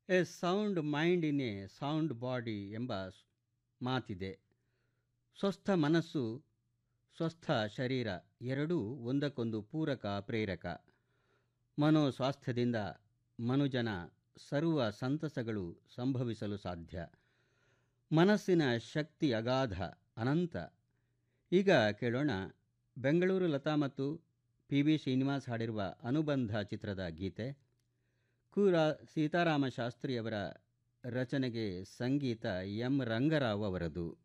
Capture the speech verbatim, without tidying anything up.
A sound mind in a sound body ಎಂಬ ಸ್- ಮಾತಿದೆ. ಸ್ವಸ್ಥ ಮನಸ್ಸು, ಸ್ವಸ್ಥ ಶರೀರ ಎರಡೂ ಒಂದಕ್ಕೊಂದು ಪೂರಕ ಪ್ರೇರಕ. ಮನೋಸ್ವಾಸ್ಥ್ಯದಿಂದ ಮನುಜನ ಸರ್ವ ಸಂತಸಗಳು ಸಂಭವಿಸಲು ಸಾಧ್ಯ. ಮನಸ್ಸಿನ ಶಕ್ತಿ ಅಗಾಧ, ಅನಂತ. ಈಗ ಕೇಳೋಣ ಬೆಂಗಳೂರು ಲತಾ ಮತ್ತು ಪಿ ಬಿ ಶ್ರೀನಿವಾಸ್ ಹಾಡಿರುವ ಅನುಬಂಧ ಚಿತ್ರದ ಗೀತೆ. ಕೂರ ಸೀತಾರಾಮ ಶಾಸ್ತ್ರಿಯವರ ರಚನೆಗೆ ಸಂಗೀತ ಎಂ ರಂಗರಾವ್ ಅವರದು.